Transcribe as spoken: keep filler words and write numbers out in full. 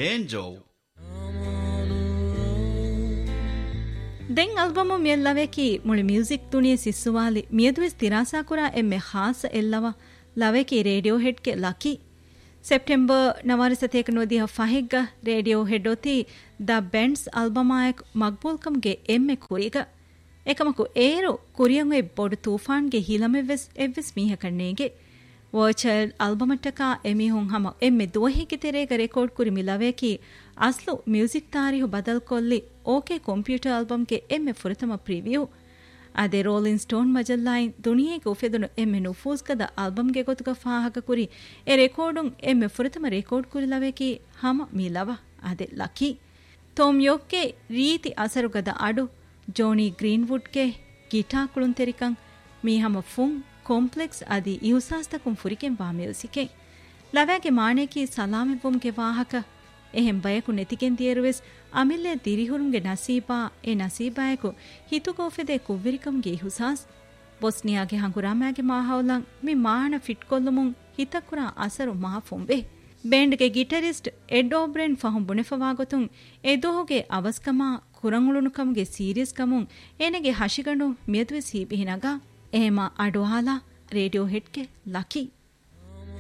Banjo. Then album ಮಿಯಲ್ಲವೆಕಿ ಮುಳಿ music ತುಣಿಯ ಸಿಸ್ಸುವಾಲಿ ಮಿಯದುವೆಸ್ ತಿರಾಸಾ ಕುರಾ ಎಮ್ಮೆ ಖಾಸ ಎಲ್ಲವ ಲವೆಕಿ radio ಹೆಡ್ಗೆ ಲಕಿ September ನವಾರಿಸತೇಕ ನೋದಿಹ ಫಹಿಗ್ಗ radio ಹೆಡ್ಡೋತಿ the bends ಆಲ್ಬಮಾಯಕ್ ಮಕ್ಬೂಲ್ಕಮ್ಗೆ ಎಮ್ಮೆ ಕುರಿಗ ಏಕಮಕು ಏರು ಕುರಿಯಂಗೆ ಬೋಡು ತೂಫಾನ್ಗೆ ಹಿಲಮೆವೆಸ್ ಎವ್ವೆಸ್ ಮೀಹ ಕಣ್ಣೇಗೆ ವರ್ಚುವಲ್ ಆಲ್ಬಮಟ್ಟಕ ಎಮಿಹುಂ ಹಮ ಎಮ್ಮೆ ದೋಹಿಗೆ ತೆರೆಗ ರೆಕಾರ್ಡ್ ಕುರಿ ಮಿಲವೆಕಿ ಅಸ್ಲು ಮ್ಯೂಸಿಕ್ ತಾರಿಹು ಬದಲ್ ಕೊಲ್ಲಿ ಓಕೆ ಕಂಪ್ಯೂಟರ್ ಆಲ್ಬಮ್ಗೆ ಎಮ್ಮೆ ಫುರತಮ ಪ್ರಿವ್ಯೂ ಅದೆ ರೋಲಿಂಗ್ ಸ್ಟೋನ್ ಮಜಲ್ಲಾಯಿನ್ ದುನಿಯೆಗೆ ಉಫೆದನು ಎಮ್ಮೆ ನುಫೂಸ್ಕದ ಆಲ್ಬಮ್ಗೆ ಗೊತ್ತುಗ ಫಾಹಕ ಕುರಿ ಎ ರೆಕಾರ್ಡುಂ ಎಮ್ಮೆ ಫುರತಮ ರೆಕಾರ್ಡ್ ಕುರಿ ಲವೆಕಿ ಹಮ ಮಿಲವ ಅದೆ ಲಕಿ ತೋಮ್ ಯೋಗ್ಗೆ ರೀತಿ ಅಸರುಗದ ಅಡು ಜೋನಿ ಗ್ರೀನ್ವುಡ್ಗೆ ಗಿಟಾ ಕುಳುನ್ ತೆರಿಕಂ ಮೀ ಹಮ ಫುಂ ಕಾಂಪ್ಲೆಕ್ಸ್ ಅದಿ ಇಹುಸಾಸ್ತಕುಂ ಫುರಿಕೆಂ ವಾ ಮ್ಯೂಸಿಕೆ ಲವೆಗೆ ಮಾಣೆಕಿ ಸಲಾಮೆವುಂಗೆ ವಾಹಕ ಎಹೆಂ ಬಯಕು ನೆತಿಗೆನ್ ದಿಯರುವೆಸ್ ಅಮಿಲ್ಲೆ ದಿರಿಹುರುಂಗೆ Naseeba A ನಸೀಬಾಯಕು ಹಿತುಗೋಫೆದೆ ಕುವ್ವಿರಿಕಂಗೆ ಹುಸಾಸ್ ಬೊಸ್ನಿಯಾಗೆ ಹಂಗುರಾಮಾಗೆ ಮಾಹೌಲಂ me ಮಾಹಣ ಫಿಟ್ಕೊಲ್ಲುಮುಂ ಹಿತಕುರಾ ಅಸರು ಮಾಫುಂಬೆ ಬೇಂಡ್ಗೆ ಗಿಟರಿಸ್ಟ್ Ed ಓಬ್ರೆನ್ ಫಹುಂ ಬುಣೆಫವಾಗೊತುಂ ಎದೋಹುಗೆ ಅವಸ್ಕಮಾ ಕುರಂಗುಳುನುಕಂಗೆ serious ಕಮುಂ ಎನೆಗೆ ಹಶಿಗಂಡು ಮಿಯದುವೆಸ್ ಹೀಬಿಹಿನಗ ಎಹೆಮ ಅಡುಹಾಲ radio ಹೆಡ್ಗೆ ಲಕಿ